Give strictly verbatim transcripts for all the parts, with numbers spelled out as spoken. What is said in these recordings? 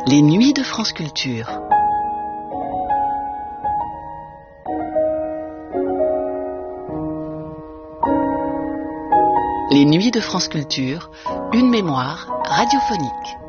Les nuits de France Culture. Les nuits de France Culture, une mémoire radiophonique.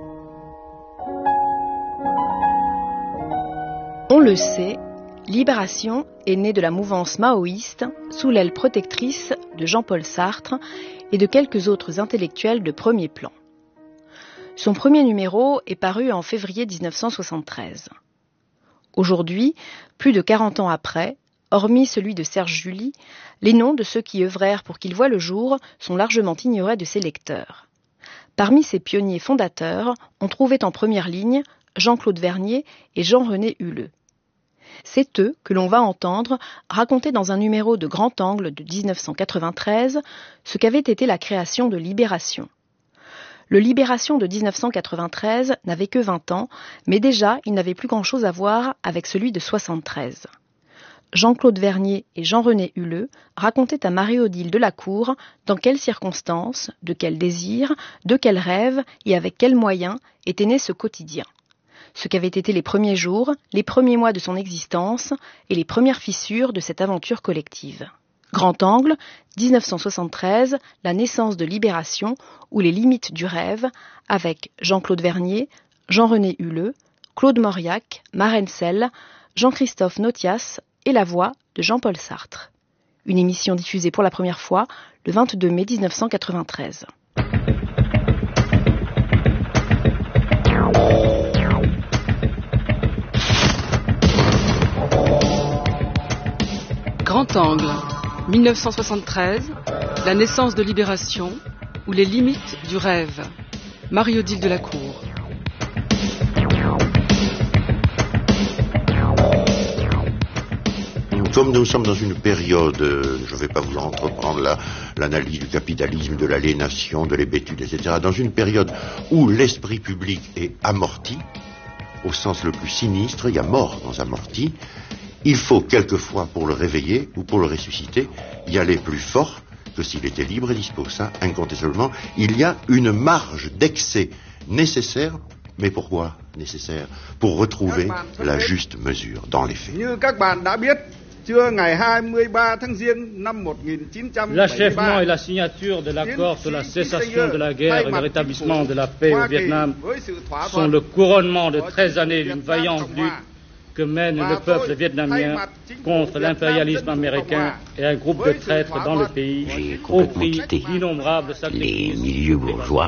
On le sait, Libération est née de la mouvance maoïste sous l'aile protectrice de Jean-Paul Sartre et de quelques autres intellectuels de premier plan. Son premier numéro est paru en février dix-neuf cent soixante-treize. Aujourd'hui, plus de quarante ans après, hormis celui de Serge July, les noms de ceux qui œuvrèrent pour qu'il voie le jour sont largement ignorés de ses lecteurs. Parmi ses pionniers fondateurs, on trouvait en première ligne Jean-Claude Vernier et Jean-René Huleux. C'est eux que l'on va entendre raconter dans un numéro de Grand Angle de dix-neuf cent quatre-vingt-treize ce qu'avait été la création de Libération. Le Libération de dix-neuf cent quatre-vingt-treize n'avait que vingt ans, mais déjà il n'avait plus grand-chose à voir avec celui de soixante-treize. Jean-Claude Vernier et Jean-René Huleux racontaient à Marie-Odile Delacour dans quelles circonstances, de quels désirs, de quels rêves et avec quels moyens était né ce quotidien. Ce qu'avaient été les premiers jours, les premiers mois de son existence et les premières fissures de cette aventure collective. Grand Angle, dix-neuf cent soixante-treize, la naissance de Libération ou les limites du rêve, avec Jean-Claude Vernier, Jean-René Huleux, Claude Mauriac, Marène Selle, Jean-Christophe Notias et la voix de Jean-Paul Sartre. Une émission diffusée pour la première fois le vingt-deux mai dix-neuf cent quatre-vingt-treize. Grand Angle, mille neuf cent soixante-treize, la naissance de Libération ou les limites du rêve. Marie-Odile Delacour. Comme nous sommes dans une période, je ne vais pas vous entreprendre la, l'analyse du capitalisme, de l'aliénation, de l'hébétude, et cetera, dans une période où l'esprit public est amorti, au sens le plus sinistre, il y a mort dans amorti, il faut quelquefois, pour le réveiller ou pour le ressusciter, y aller plus fort que s'il était libre et dispo. Ça, incontestablement, il y a une marge d'excès nécessaire. Mais pourquoi nécessaire? Pour retrouver la juste mesure dans les faits. L'achèvement et la signature de l'accord sur la cessation de la guerre et le rétablissement de la paix au Vietnam sont le couronnement de treize années d'une vaillante lutte que mène le peuple vietnamien contre l'impérialisme américain et un groupe de traîtres dans le pays. J'ai complètement quitté les milieux bourgeois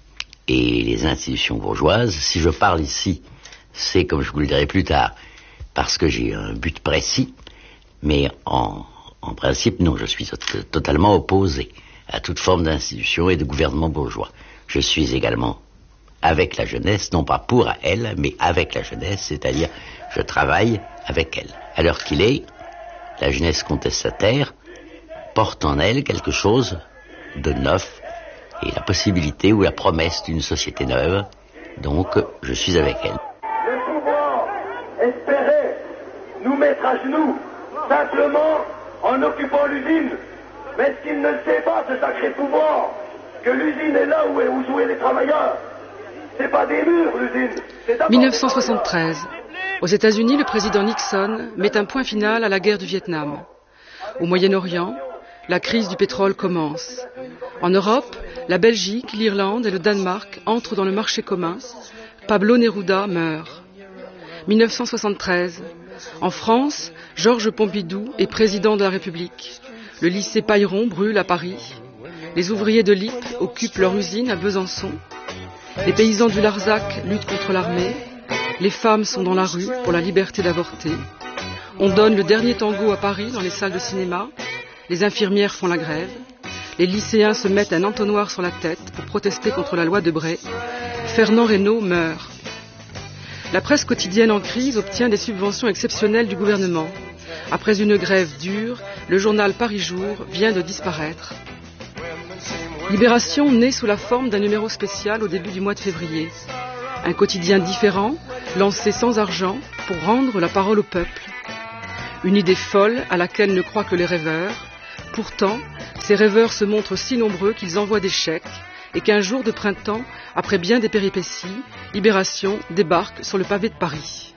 et les institutions bourgeoises. Si je parle ici, c'est, comme je vous le dirai plus tard, parce que j'ai un but précis, mais en, en principe, non, je suis totalement opposé à toute forme d'institution et de gouvernement bourgeois. Je suis également avec la jeunesse, non pas pour elle, mais avec la jeunesse, c'est-à-dire je travaille avec elle. À l'heure qu'il est, la jeunesse contestataire porte en elle quelque chose de neuf et la possibilité ou la promesse d'une société neuve. Donc, je suis avec elle. Le pouvoir espérait nous mettre à genoux simplement en occupant l'usine. Mais ce qu'il ne sait pas, ce sacré pouvoir, que l'usine est là où, est, où jouent les travailleurs. C'est pas des murs, l'usine. mille neuf cent soixante-treize. Aux États-Unis, le président Nixon met un point final à la guerre du Vietnam. Au Moyen-Orient, la crise du pétrole commence. En Europe, la Belgique, l'Irlande et le Danemark entrent dans le marché commun. Pablo Neruda meurt. mille neuf cent soixante-treize. En France, Georges Pompidou est président de la République. Le lycée Pailleron brûle à Paris. Les ouvriers de l'I P occupent leur usine à Besançon. Les paysans du Larzac luttent contre l'armée. Les femmes sont dans la rue pour la liberté d'avorter. On donne le dernier tango à Paris dans les salles de cinéma. Les infirmières font la grève. Les lycéens se mettent un entonnoir sur la tête pour protester contre la loi de Bray. Fernand Reynaud meurt. La presse quotidienne en crise obtient des subventions exceptionnelles du gouvernement. Après une grève dure, le journal Paris Jour vient de disparaître. Libération naît sous la forme d'un numéro spécial au début du mois de février. Un quotidien différent, lancé sans argent pour rendre la parole au peuple. Une idée folle à laquelle ne croient que les rêveurs. Pourtant, ces rêveurs se montrent si nombreux qu'ils envoient des chèques et qu'un jour de printemps, après bien des péripéties, Libération débarque sur le pavé de Paris.